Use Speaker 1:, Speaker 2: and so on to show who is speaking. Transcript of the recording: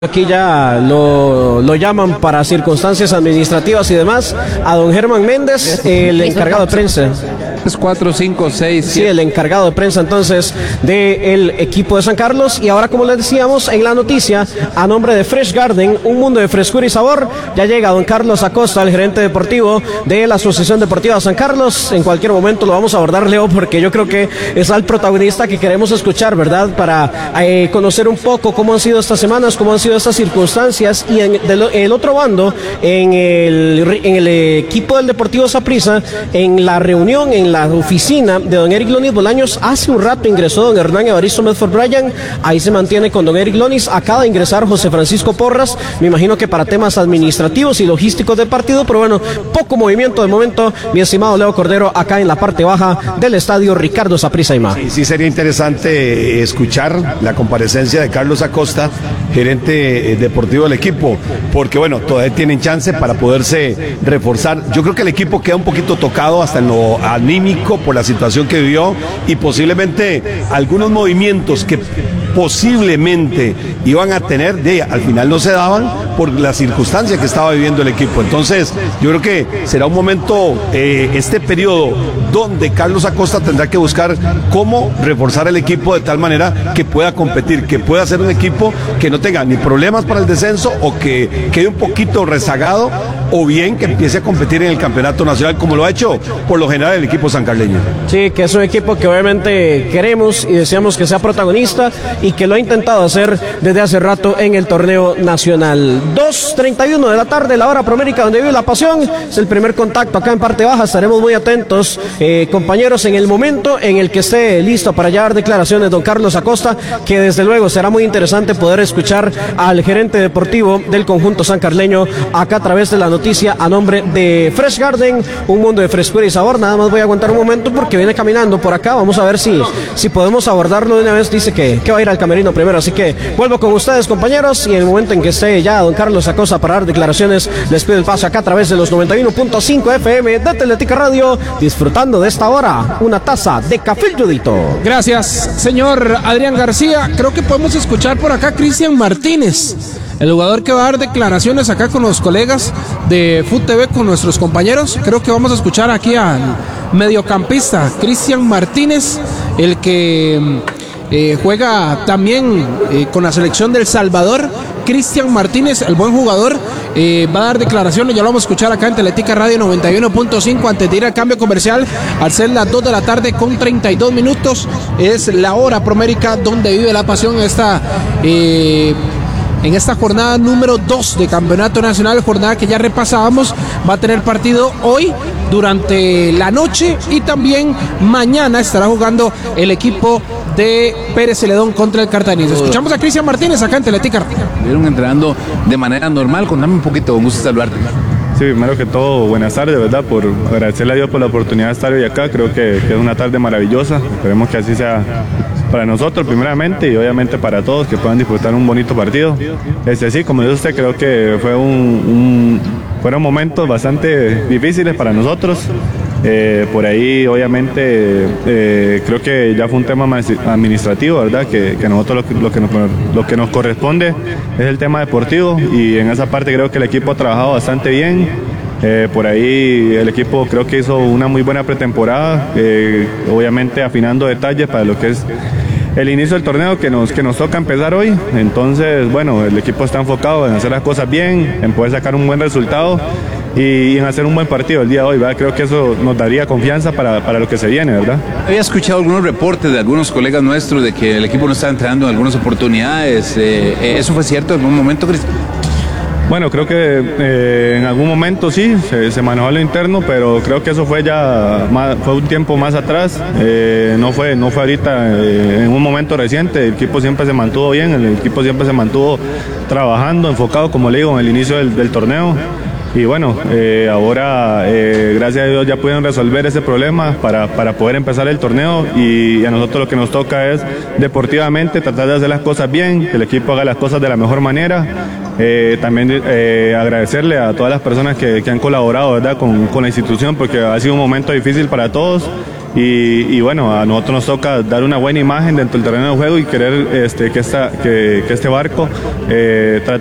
Speaker 1: Aquí ya lo llaman para circunstancias administrativas y demás a don Germán Méndez, el encargado de prensa.
Speaker 2: 4, 5, 6, 7.
Speaker 1: Sí, el encargado de prensa entonces del equipo de San Carlos. Y ahora, como les decíamos en la noticia, a nombre de Fresh Garden, un mundo de frescura y sabor, ya llega don Carlos Acosta, el gerente deportivo de la Asociación Deportiva San Carlos. En cualquier momento lo vamos a abordar, Leo, porque yo creo que es el protagonista que queremos escuchar, ¿verdad? Para conocer un poco cómo han sido estas semanas, cómo han sido estas circunstancias. Y el otro bando, en el equipo del Deportivo Saprissa, en la reunión, en la oficina de don Eric Lonis Bolaños, hace un rato ingresó don Hernán Evaristo Medford Bryan. Ahí se mantiene con don Eric Lonis. Acaba de ingresar José Francisco Porras, me imagino que para temas administrativos y logísticos del partido, pero bueno, poco movimiento de momento, mi estimado Leo Cordero, acá en la parte baja del estadio Ricardo Saprissa Aimá.
Speaker 3: Sí, sería interesante escuchar la comparecencia de Carlos Acosta, gerente deportivo del equipo, porque bueno, todavía tienen chance para poderse reforzar. Yo creo que el equipo queda un poquito tocado hasta en lo anímico por la situación que vivió, y posiblemente algunos movimientos que posiblemente iban a tener, al final no se daban por la circunstancia que estaba viviendo el equipo. Entonces yo creo que será un momento, este periodo, donde Carlos Acosta tendrá que buscar cómo reforzar el equipo de tal manera que pueda competir, que pueda ser un equipo que no tenga ni problemas para el descenso, o que quede un poquito rezagado, o bien que empiece a competir en el campeonato nacional, como lo ha hecho por lo general el equipo sancarleño. Sí, que es un equipo que obviamente queremos y deseamos que sea protagonista, y que lo ha intentado hacer desde hace rato en el torneo nacional. 2:31 de la tarde, la hora promérica donde vive la pasión. Es el primer contacto acá en parte baja. Estaremos muy atentos, compañeros, en el momento en el que esté listo para ya dar declaraciones don Carlos Acosta, que desde luego será muy interesante poder escuchar al gerente deportivo del conjunto sancarleño acá a través de la noticia a nombre de Fresh Garden, un mundo de frescura y sabor. Nada más voy a aguantar un momento porque viene caminando por acá. Vamos a ver si podemos abordarlo de una vez. Dice que va a ir al camerino primero, así que vuelvo con ustedes, compañeros, y en el momento en que esté ya don Carlos Acosta para dar declaraciones, les pido el paso acá a través de los 91.5 FM de Atlética Radio, disfrutando de esta hora una taza de café Judito.
Speaker 2: Gracias, señor Adrián García. Creo que podemos escuchar por acá a Cristian Martínez, el jugador que va a dar declaraciones acá con los colegas de Food TV, con nuestros compañeros. Creo que vamos a escuchar aquí al mediocampista Cristian Martínez, el que juega también con la selección del Salvador. Cristian Martínez, el buen jugador, va a dar declaraciones. Ya lo vamos a escuchar acá en Atlética Radio 91.5 antes de ir al cambio comercial. Al ser las 2 de la tarde con 32 minutos, es la hora promérica donde vive la pasión en esta jornada número 2 de Campeonato Nacional, jornada que ya repasábamos. Va a tener partido hoy durante la noche, y también mañana estará jugando el equipo de Pérez Celedón contra el Cartaginés. Escuchamos a Cristian Martínez acá en Atlética.
Speaker 4: Vieron entrenando de manera normal. Contame un poquito, un gusto saludarte.
Speaker 5: Sí, primero que todo, buenas tardes, ¿verdad? Por agradecerle a Dios por la oportunidad de estar hoy acá. Creo que es una tarde maravillosa. Esperemos que así sea para nosotros primeramente, y obviamente para todos, que puedan disfrutar un bonito partido. Sí, como dice usted, creo que fueron momentos bastante difíciles para nosotros. Por ahí obviamente creo que ya fue un tema más administrativo, ¿verdad? Que nosotros lo que nos corresponde es el tema deportivo, y en esa parte creo que el equipo ha trabajado bastante bien. Por ahí el equipo creo que hizo una muy buena pretemporada, obviamente afinando detalles para lo que es el inicio del torneo que nos toca empezar hoy. Entonces, bueno, el equipo está enfocado en hacer las cosas bien, en poder sacar un buen resultado y en hacer un buen partido el día de hoy, ¿verdad? Creo que eso nos daría confianza para lo que se viene, ¿verdad?
Speaker 4: Había escuchado algunos reportes de algunos colegas nuestros de que el equipo no está entrenando en algunas oportunidades. ¿Eso fue cierto en algún momento, Cristian?
Speaker 5: Bueno, creo que en algún momento sí, se manejó a lo interno, pero creo que eso fue fue un tiempo más atrás, no fue ahorita, en un momento reciente. El equipo siempre se mantuvo bien, el equipo siempre se mantuvo trabajando, enfocado, como le digo, en el inicio del torneo. Y bueno, ahora gracias a Dios ya pudieron resolver ese problema para poder empezar el torneo, y a nosotros lo que nos toca es deportivamente tratar de hacer las cosas bien, que el equipo haga las cosas de la mejor manera. También agradecerle a todas las personas que han colaborado, ¿verdad? con la institución, porque ha sido un momento difícil para todos. y bueno, a nosotros nos toca dar una buena imagen dentro del terreno de juego y querer que este barco trate